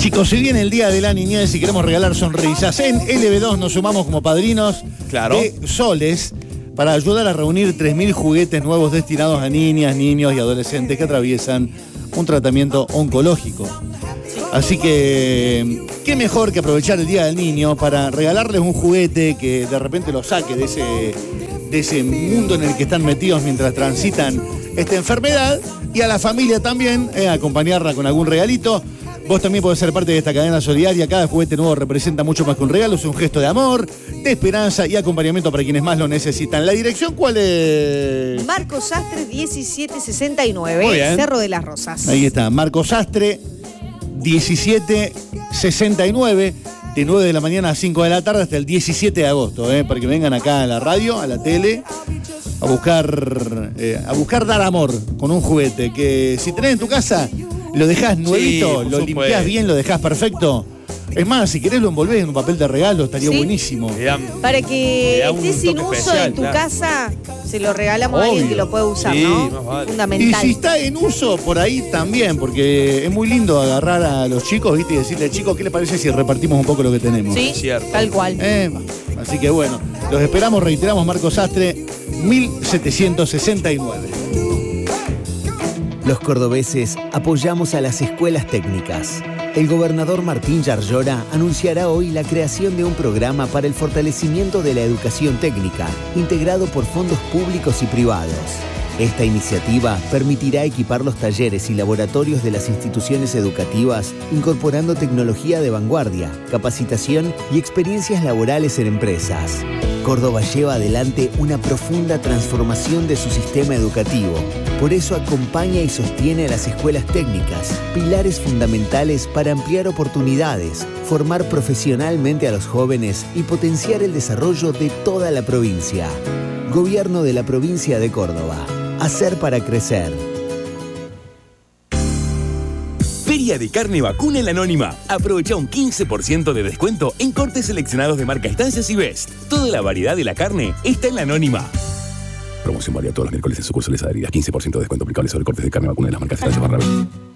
Chicos, si viene el Día de la Niñez y queremos regalar sonrisas, en LB2 nos sumamos como padrinos de soles para ayudar a reunir 3.000 juguetes nuevos destinados a niñas, niños y adolescentes que atraviesan un tratamiento oncológico. Así que, qué mejor que aprovechar el Día del Niño para regalarles un juguete que de repente los saque de ese mundo en el que están metidos mientras transitan esta enfermedad, y a la familia también, acompañarla con algún regalito. Vos también podés ser parte de esta cadena solidaria. Cada juguete nuevo representa mucho más que un regalo, es un gesto de amor, de esperanza y acompañamiento para quienes más lo necesitan. ¿La dirección cuál es? Marcos Sastre 1769, Cerro de las Rosas. Ahí está, Marcos Sastre 1769, de 9 de la mañana a 5 de la tarde hasta el 17 de agosto, para que vengan acá a la radio, a la tele, a buscar dar amor con un juguete que si tenés en tu casa, lo dejás nuevito, lo limpiás bien, lo dejás perfecto. Es más, si querés lo envolvés en un papel de regalo, estaría buenísimo. Para que esté sin uso especial, en tu casa, se lo regalamos a alguien que lo puede usar, ¿no? Vale. Fundamental. Y si está en uso, por ahí también, porque es muy lindo agarrar a los chicos, ¿viste? Y decirle, chicos, ¿qué les parece si repartimos un poco lo que tenemos? Sí, cierto. Tal cual. Así que bueno, los esperamos, reiteramos, Marcos Sastre, 1769. Los cordobeses apoyamos a las escuelas técnicas. El gobernador Martín Yarlora anunciará hoy la creación de un programa para el fortalecimiento de la educación técnica, integrado por fondos públicos y privados. Esta iniciativa permitirá equipar los talleres y laboratorios de las instituciones educativas, incorporando tecnología de vanguardia, capacitación y experiencias laborales en empresas. Córdoba lleva adelante una profunda transformación de su sistema educativo. Por eso acompaña y sostiene a las escuelas técnicas, pilares fundamentales para ampliar oportunidades, formar profesionalmente a los jóvenes y potenciar el desarrollo de toda la provincia. Gobierno de la provincia de Córdoba. Hacer para crecer. Feria de Carne Vacuna en la Anónima. Aprovecha un 15% de descuento en cortes seleccionados de marca Estancias y Best. Toda la variedad de la carne está en la Anónima. Promoción válida todos los miércoles en sucursales adheridas. 15% de descuento aplicable sobre cortes de carne vacuna de las marcas Estancias / Best.